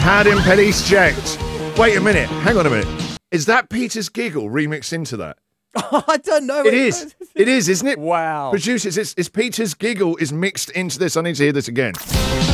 Had him police checked. Wait a minute. Hang on a minute. Is that Peter's Giggle remixed into that? I don't know. It is. It is, isn't it? Wow. Producers, it's Peter's Giggle is mixed into this. I need to hear this again.